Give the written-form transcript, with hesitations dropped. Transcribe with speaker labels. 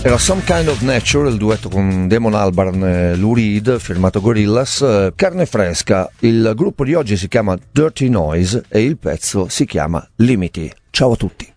Speaker 1: Era Some Kind of Nature, il duetto con Damon Albarn e Lou Reed, firmato Gorillaz. Carne fresca, il gruppo di oggi si chiama Dirty Noise e il pezzo si chiama Limiti. Ciao a tutti.